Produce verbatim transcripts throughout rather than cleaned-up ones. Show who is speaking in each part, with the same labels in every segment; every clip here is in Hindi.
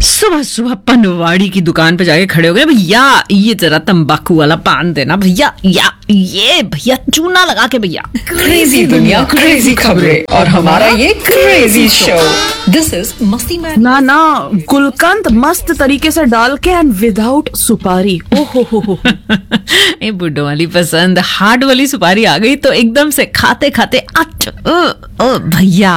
Speaker 1: सुबह सुबह पनवाड़ी की दुकान पे जाके खड़े हो गए, भैया ये जरा तंबाकू वाला पान देना भैया, या ये भैया चूना लगा के भैया।
Speaker 2: क्रेजी दुनिया, क्रेजी खबरें और हमारा ये क्रेजी शो। दिस इज मस्ती मैन।
Speaker 3: ना ना गुलकंद मस्त तरीके से डाल के एंड विदाउट सुपारी। ओहो हो हो
Speaker 1: ये बुड्ढों वाली पसंद, हार्ड वाली सुपारी आ गई तो एकदम से खाते खाते अच ओ भैया।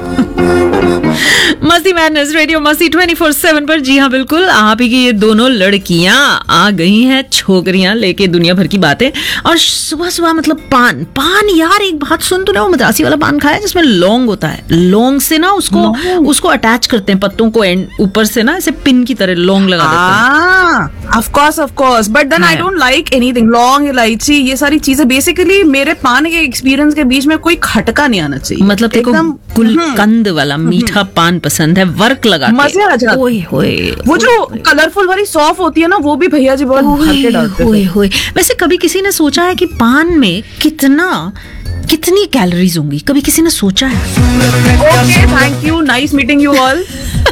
Speaker 1: मस्ती मैडनेस रेडियो मस्ती ट्वेंटी फोर सेवन पर। जी हाँ बिल्कुल, आप ही की ये दोनों लड़कियां आ गई हैं, छोकरियां लेके दुनिया भर की बातें। और सुबह सुबह मतलब पान पान यार, एक बात सुन, तूने वो मद्रासी वाला पान खाया जिसमें लौंग होता है? लौंग से ना उसको उसको अटैच करते हैं पत्तों को, एंड ऊपर से ना ऐसे पिन की तरह लौंग लगा देते हैं।
Speaker 3: Of course of course, but then I don't like anything लौंग, इलायची, ये सारी चीजें। बेसिकली मेरे पान के एक्सपीरियंस के बीच में कोई खटका नहीं आना चाहिए।
Speaker 1: मतलब देखो गुलकंद वाला मीठा पान पसंद है, वर्क लगा के।
Speaker 3: मजे आ जाते।
Speaker 1: ओए होए,
Speaker 3: वो जो कलरफुल वाली सौंफ होती है ना, वो भी भैया जी बहुत भर के डालते
Speaker 1: होए होए। वैसे कभी किसी ने सोचा है कि पान में कितना कितनी कैलोरीज होंगी? कभी किसी ने सोचा है?
Speaker 3: Okay, thank you, nice meeting you all.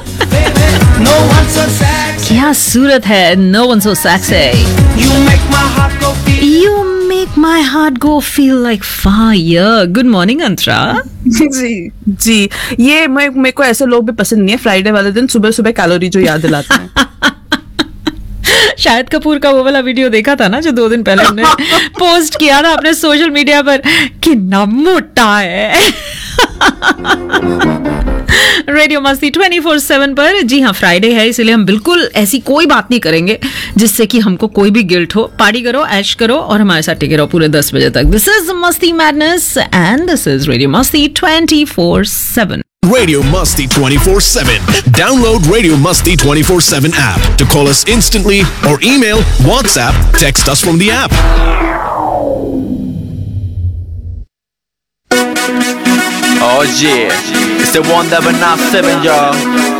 Speaker 1: क्या सूरत है, no one so sexy, you make my heart go feel like fire. Good morning अंतरा।
Speaker 3: जी जी, ये मैं मेरे को ऐसे लोग भी पसंद नहीं है, फ्राइडे वाले दिन सुबह सुबह कैलोरी जो याद दिलाते हैं।
Speaker 1: शाहिद कपूर का वो वाला वीडियो देखा था ना, जो दो दिन पहले हमने पोस्ट किया था अपने सोशल मीडिया पर, कितना मोटा है। रेडियो मस्ती ट्वेंटी फोर सेवन पर। जी हाँ, फ्राइडे है, इसलिए हम बिल्कुल ऐसी कोई बात नहीं करेंगे जिससे कि हमको कोई भी गिल्ट हो। पार्टी करो, ऐश करो और हमारे साथ टिके रहो पूरे दस बजे तक। दिस इज मस्ती madness and this is radio मस्ती twenty four seven.
Speaker 4: Radio Musty twenty-four seven. Download Radio Musty twenty-four seven app to call us instantly or email, WhatsApp, text us from the app.
Speaker 5: Oh yeah, it's the one that but not seven, y'all.